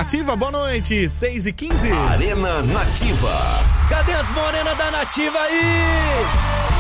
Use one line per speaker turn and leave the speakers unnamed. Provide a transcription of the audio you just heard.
Nativa, boa noite, 6h15.
Arena Nativa.
Cadê as morenas da Nativa aí?